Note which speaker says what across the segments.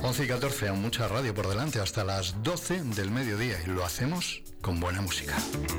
Speaker 1: 11:14, aún mucha radio por delante, hasta las 12 del mediodía, y lo hacemos con buena música.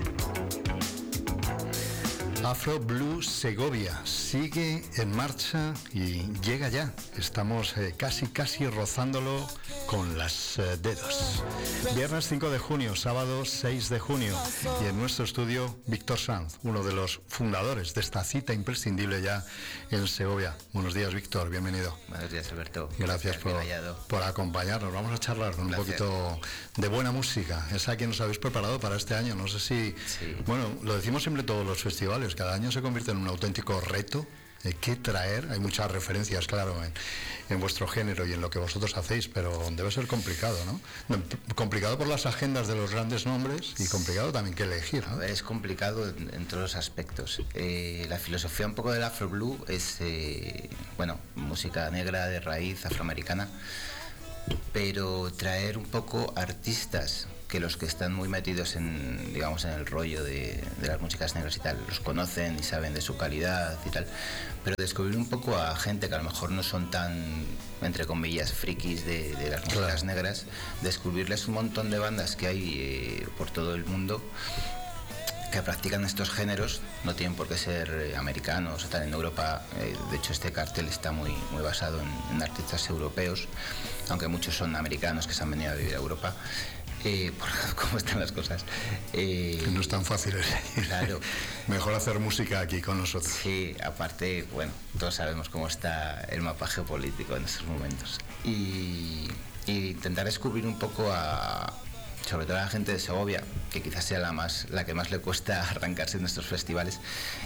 Speaker 1: Afro Blue Segovia sigue en marcha y llega ya. Estamos casi rozándolo con los dedos. Viernes 5 de junio, sábado 6 de junio. Y en nuestro estudio, Víctor Sanz, uno de los fundadores de esta cita imprescindible ya en Segovia. Buenos días, Víctor, bienvenido.
Speaker 2: Buenos días, Alberto.
Speaker 1: Gracias por acompañarnos. Vamos a charlar con un poquito de buena música. Esa que nos habéis preparado para este año. No sé si... Sí. Bueno, lo decimos siempre en todos los festivales. Cada año se convierte en un auténtico reto. ¿Qué traer? Hay muchas referencias, claro, en vuestro género y en lo que vosotros hacéis, pero debe ser complicado, ¿no? Complicado por las agendas de los grandes nombres y complicado también que elegir, ¿no?
Speaker 2: Es complicado en todos los aspectos. La filosofía un poco del Afro Blue es, música negra de raíz afroamericana, pero traer un poco artistas que los que están muy metidos en el rollo de las músicas negras y tal, los conocen y saben de su calidad y tal, pero descubrir un poco a gente que a lo mejor no son tan, entre comillas, frikis de las músicas negras, descubrirles un montón de bandas que hay por todo el mundo que practican estos géneros, no tienen por qué ser americanos o tal. En Europa, de hecho, este cartel está muy basado en artistas europeos, aunque muchos son americanos que se han venido a vivir a Europa. Por cómo están las cosas.
Speaker 1: No es tan fácil.
Speaker 2: Claro.
Speaker 1: Mejor hacer música aquí con nosotros.
Speaker 2: Sí, aparte, todos sabemos cómo está el mapa geopolítico en estos momentos. Y intentar descubrir un poco sobre todo a la gente de Segovia, que quizás sea la que más le cuesta arrancarse en estos festivales,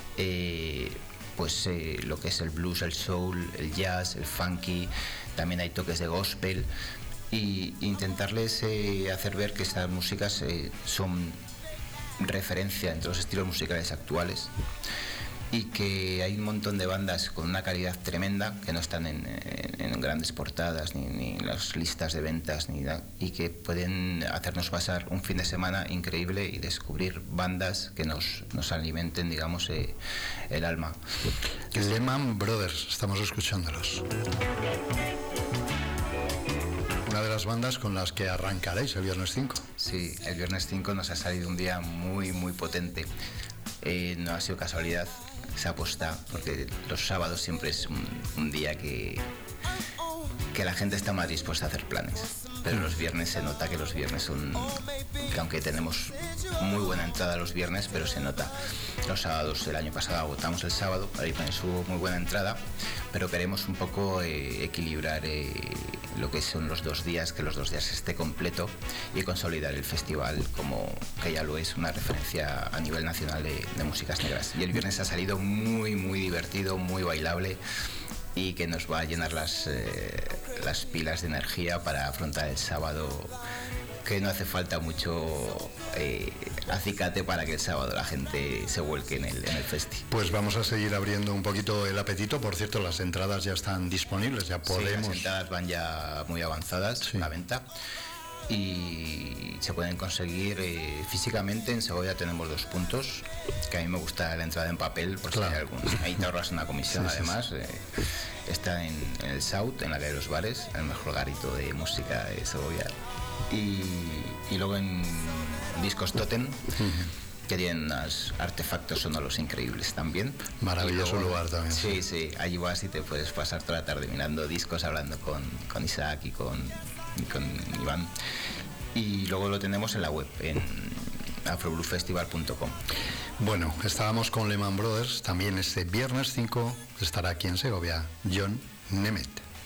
Speaker 2: lo que es el blues, el soul, el jazz, el funky, también hay toques de gospel, y intentarles hacer ver que estas músicas son referencia entre los estilos musicales actuales y que hay un montón de bandas con una calidad tremenda que no están en grandes portadas ni en las listas de ventas ni nada, y que pueden hacernos pasar un fin de semana increíble y descubrir bandas que nos alimenten, el alma.
Speaker 1: Lehman Brothers, estamos escuchándolos. Una de las bandas con las que arrancaréis el viernes 5.
Speaker 2: Sí, el viernes 5 nos ha salido un día muy potente. No ha sido casualidad, se aposta, porque los sábados siempre es un día que la gente está más dispuesta a hacer planes, pero los viernes se nota que los viernes son, que aunque tenemos muy buena entrada los viernes, pero se nota. Los sábados, el año pasado agotamos el sábado, ahí hubo muy buena entrada, pero queremos un poco equilibrar lo que son los 2 días, que los 2 días esté completo, y consolidar el festival como que ya lo es una referencia a nivel nacional de músicas negras. Y el viernes ha salido muy divertido, muy bailable, y que nos va a llenar las pilas de energía para afrontar el sábado, que no hace falta mucho acicate para que el sábado la gente se vuelque en el festi.
Speaker 1: Pues vamos a seguir abriendo un poquito el apetito. Por cierto, las entradas ya están disponibles, ya podemos...
Speaker 2: Sí, las entradas van ya muy avanzadas, la venta, y se pueden conseguir físicamente. En Segovia tenemos 2 puntos, que a mí me gusta la entrada en papel, porque ahí te ahorras una comisión. Además, está en el South, en la calle de los Bares, el mejor garito de música de Segovia, y luego en Discos Totem, que tienen unos artefactos sonoros increíbles también.
Speaker 1: Maravilloso lugar también.
Speaker 2: Sí, allí vas y te puedes pasar toda la tarde mirando discos, hablando con Isaac y con Iván. Y luego lo tenemos en la web, en afrobluefestival.com.
Speaker 1: Bueno, estábamos con Lehman Brothers. También este viernes 5 estará aquí en Segovia John Nemeth.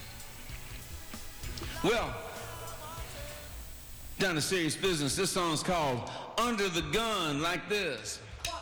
Speaker 3: Well, down to serious business. This song's called Under the Gun Like This.